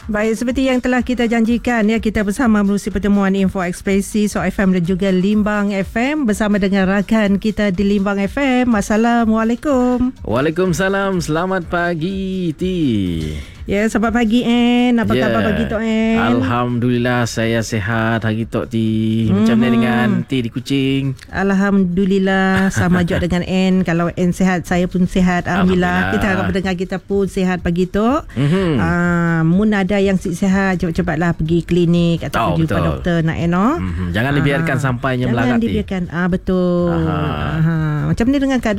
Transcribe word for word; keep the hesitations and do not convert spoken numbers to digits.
Baik, seperti yang telah kita janjikan ya, kita bersama menerusi pertemuan Info Ekspresi So F M dan juga Limbang F M bersama dengan rakan kita di Limbang F M. Assalamualaikum. Waalaikumsalam. Selamat pagi Ti. Ya, selamat pagi En. Apa yeah. khabar pagi Tok En? Alhamdulillah saya sehat hari Tok Ti. Macam mana hmm. dengan Ti di Kuching? Alhamdulillah sama juga dengan En. Kalau En sehat, saya pun sehat. Alhamdulillah. Alhamdulillah. Kita harap pendengar kita pun sehat pagi Tok. Mm-hmm. Uh, mun ada yang sihat, cepat-cepatlah pergi klinik atau oh, jumpa doktor nak En. Mm-hmm. Jangan dibiarkan uh, sampainya melarat. Jangan dibiarkan. Ah uh, betul. Aha. Uh, macam ni dengan